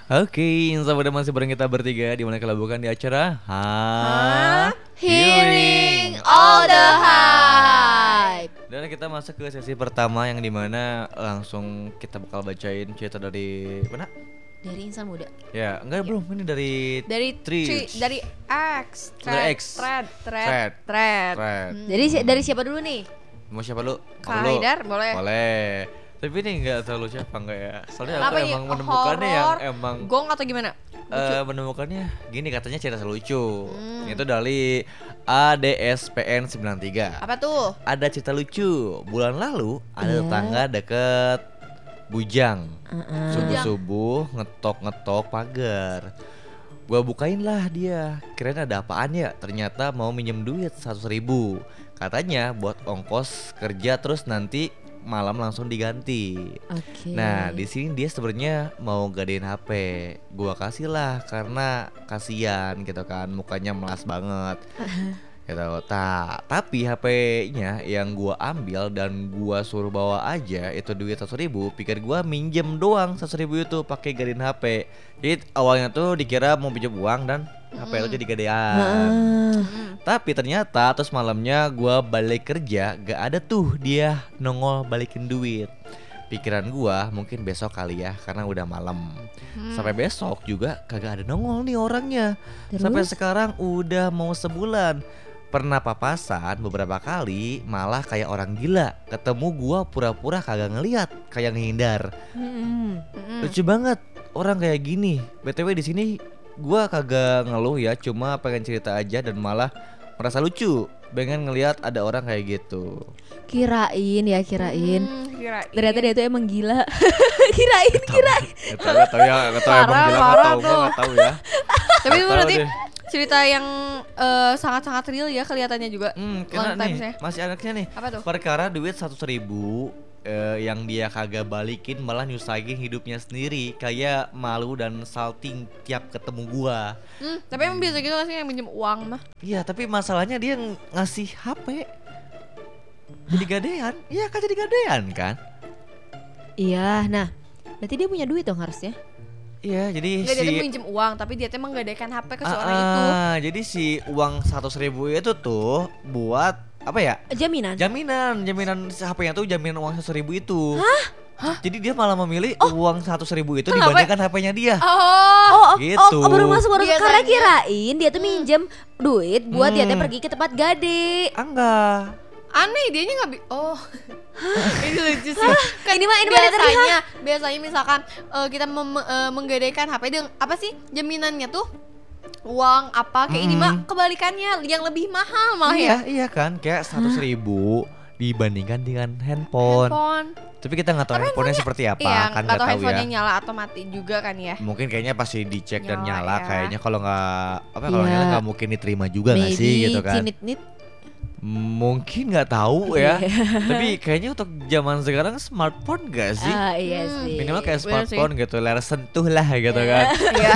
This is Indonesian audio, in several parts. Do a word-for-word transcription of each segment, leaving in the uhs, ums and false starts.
Oke, insya Allah masih bareng kita bertiga di mana kalau bukan di acara Hah? Ha Hearing all the hype. Dan kita masuk ke sesi pertama yang dimana langsung kita bakal bacain cerita dari mana? Dari insan muda. Ya, enggak belum, ini dari Dari Tri- tri- dari X, Dari thread, X. thread, thread, Thread. thread. Thread. Hmm. Jadi si- dari siapa dulu nih? Mau siapa lu? Kak Mau lu? Haidar, boleh. Boleh. Tapi ini enggak terlalu siapa enggak ya? Soalnya aku Kenapa ini? emang menemukannya yang Horor, emang gong atau gimana? eh, menemukannya gini katanya cerita lucu. Hmm. Itu dari A D S P N sembilan tiga. Apa tuh? Ada cerita lucu. Bulan lalu ada Iya. tetangga deket Bujang. Uh-uh. Subuh-subuh ngetok-ngetok pagar. Gua bukain lah dia. Kirain ada apaan ya? Ternyata mau minjem duit seratus ribu. Katanya buat ongkos kerja terus nanti malam langsung diganti. Oke. Nah, di sini dia sebenarnya mau gadein H P. Gua kasih lah karena kasihan gitu kan, mukanya melas banget. Gitu. Ta, tapi H P-nya yang gua ambil dan gua suruh bawa aja itu duit seratus ribu. Pikir gua minjem doang seratus ribu itu pakai gadein H P. Jadi awalnya tuh dikira mau pinjam uang dan H P itu jadi gadean. Ah. Tapi ternyata terus malamnya gua balik kerja gak ada tuh dia nongol balikin duit. Pikiran gua mungkin besok kali ya karena udah malam. Sampai besok juga kagak ada nongol nih orangnya. Terus? Sampai sekarang udah mau sebulan. Pernah papasan beberapa kali malah kayak orang gila. Ketemu gua pura-pura kagak ngeliat, kayak ngehindar. Mm-mm. Mm-mm. Lucu banget orang kayak gini. B T W di sini gua kagak ngeluh ya, cuma pengen cerita aja dan malah merasa lucu. Pengen ngelihat ada orang kayak gitu. Kirain ya kirain. Hmm, kirain. Ternyata dia tuh emang gila. kirain kirain. Gak tau, gak tau ya, gak tau emang Parah, gila, gak parah tau, gua tuh. gak tau ya. Tapi itu Gak tau berarti deh. cerita yang eh, sangat-sangat real ya kelihatannya juga. Hmm, Long kena nih, times-nya. masih anaknya nih. Apa tuh? Perkara duit seratus ribu eh, yang dia kagak balikin malah nyusahin hidupnya sendiri. Kayak malu dan salting tiap ketemu gua. Hmm, tapi emang biasa gitu gak sih yang minjem uang mah? Iya, tapi masalahnya dia ng- ngasih H P. Jadi gadean. Iya kan jadi gadean kan? Iya, nah berarti dia punya duit dong harusnya. Iya, jadi Enggak, dia tuh si minjem uang, tapi dia tuh menggadaikan H P ke si Ah, orang itu. ah, jadi si uang seratus ribu itu tuh buat apa ya? Jaminan. Jaminan, jaminan H P-nya tuh jaminan uang seratus ribu itu. Hah? Jadi dia malah memilih uang seratus ribu itu Kenapa? dibandingkan H P-nya dia. Oh, Oh, oh, Gitu. oh, oh, baru masuk baru masuk. Karena Biasanya- kirain dia tuh minjem duit buat dia tuh Hmm. pergi ke tempat gade. Ah, enggak. aneh dianya nggak bi oh ini lucu sih kan Ini mah- ini mah dari biasanya biasanya misalkan eh, kita mem- eh, menggadaikan H P dengan apa sih jaminannya tuh uang apa kayak ini Mm. mah kebalikannya yang lebih mahal malah Iya, ya iya kan, kayak seratus ribu dibandingkan dengan handphone. handphone Tapi kita nggak tahu handphonenya seperti apa, iya kan nggak nggak tahu tahu handphonenya ya. nyala atau mati juga kan ya Mungkin kayaknya pasti dicek dan Nyala nyala. ya. Kayaknya kalau nggak apa kalau Iya. nyala nggak mungkin diterima juga nggak sih gitu kan? cinit-nit. Mungkin nggak tahu ya. Iya. Tapi kayaknya untuk zaman sekarang smartphone gak sih? Ah iya Hmm. sih. Minimal kayak Bener sih. smartphone gitu, layar sentuh lah gitu kan. iya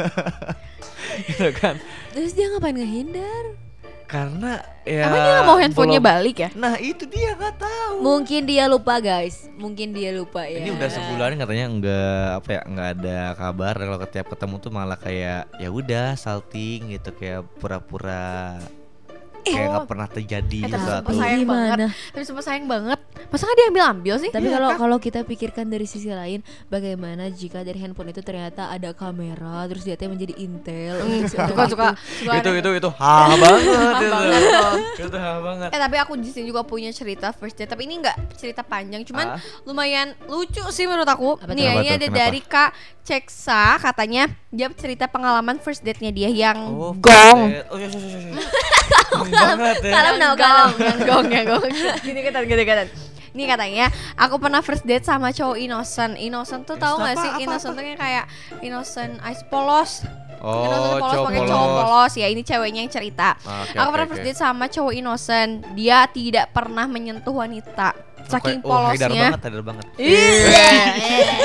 Gitu kan. Terus dia ngapain ngehindar? Karena ya emang dia nggak mau handphonenya belum- balik ya Nah, itu dia nggak tahu. Mungkin dia lupa guys. Mungkin dia lupa ya. Ini udah sebulan katanya nggak apa ya nggak ada kabar. Kalau tiap ketemu tuh malah kayak ya udah salting gitu kayak pura-pura kayak nggak pernah terjadi Eh, tapi sesuatu. sumpah sayang Gimana? banget tapi sumpah sayang banget masa nggak diambil ambil sih Tapi Iya, kalau Kak. kalau kita pikirkan dari sisi lain, bagaimana jika dari handphone itu ternyata ada kamera, terus dia teh menjadi intel. Hmm, terus suka suka suka Itu ada- itu itu ha banget itu. banget loh. Itu ha banget. Eh tapi aku di sini juga punya cerita first date tapi ini nggak cerita panjang cuman Ah. lumayan lucu sih menurut aku. Apa Nih tuh? ya, Apa ini tuh? ada Kenapa? dari Kak Ceksa katanya dia cerita pengalaman first date-nya dia yang Oh, gong. first date. Oh, iya, iya, iya, iya. Gong banget ya. Kalem, Yang now, gong, kalem. yang gong, yang gong. Gini ketan, gini ketan. Ini katanya, aku pernah first date sama cowok innocent. Innocent tuh tahu nggak Innocent sih? apa, apa, Innocent tuh kayak innocent ice polos. Oh, Innocent polos cowok pakai polos. cowok polos ya. Ini ceweknya yang cerita. Ah, oke, aku oke, pernah oke. first date sama cowok innocent. Dia tidak pernah menyentuh wanita. Saking Oke, oh, haidar polosnya. banget, haidar banget. Iya.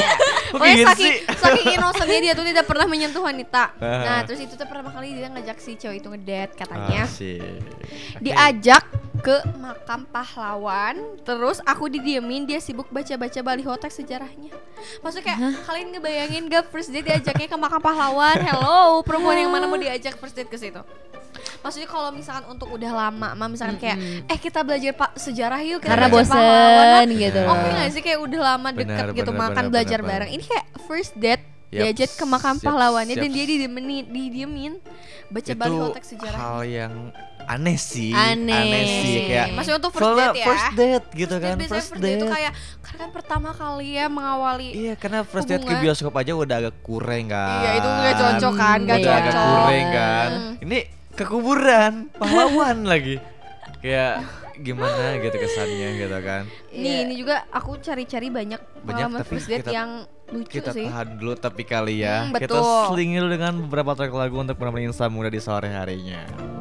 Kok Pokoknya gitu saking, sih? saking innocentnya dia tuh tidak pernah menyentuh wanita. Ah. Nah terus itu tuh pertama kali dia ngajak si cowok itu ngedate katanya. Asik. Oke. Diajak ke makam pahlawan, terus aku didiemin, dia sibuk baca-baca baliho teks sejarahnya. Maksudnya kayak kalian ngebayangin gak first date diajaknya ke makam pahlawan? Hello, perempuan yang mana mau diajak first date ke situ? Maksudnya kalau misalkan untuk udah lama, mah misalkan kayak eh kita belajar pak sejarah yuk, kita Karena belajar pahlawan, bosen nah, gitu. Ya. oke nggak sih kayak udah lama deket Benar, gitu benar, makan benar, belajar benar, bareng. benar. Ini kayak first date Yaps, diajak ke makam yaps, pahlawannya dan yaps. dia didiemin, didiemin baca Itu baliho teks sejarah. hal yang aneh sih, Aneh. sih kayak Maksudnya untuk first soalnya date ya. first date gitu First kan, date biasanya first first date itu date. kayak karena kan pertama kali ya mengawali. Iya, karena first date ke hubungan. bioskop aja udah agak kurang kan. Iya, itu nggak cocok kan, nggak Udah agak cocok. kurang kan. Hmm. Ini ke kuburan pahlawan lagi. Kayak gimana gitu kesannya gitu kan. Nih Iya. ini juga aku cari-cari banyak Banyak, pengalaman tapi first date kita- yang lucu Kita sih. tahan dulu tapi kali ya. Hmm, Kita betul. selingi dulu dengan beberapa track lagu untuk menemani insan muda di sore harinya.